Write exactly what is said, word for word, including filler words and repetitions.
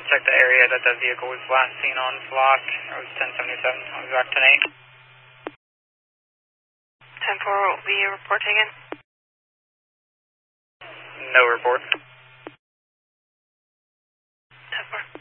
check the area that the vehicle was last seen on flock. It was ten seventy-seven. I'll be back ten eight. ten four, what will be your report taken? No report. ten four.